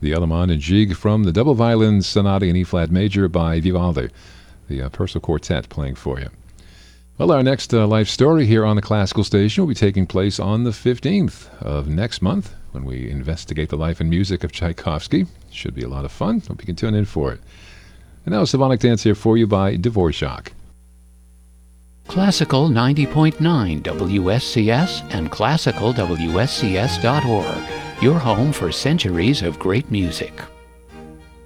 the Allemande Gigue from the Double Violin Sonata in E-flat major by Vivaldi, the Purcell Quartet playing for you. Well, our next life story here on the Classical Station will be taking place on the 15th of next month when we investigate the life and music of Tchaikovsky. Should be a lot of fun. Hope you can tune in for it. And now a Symphonic Dance here for you by Dvorak. Classical 90.9 WSCS and classicalwscs.org, your home for centuries of great music.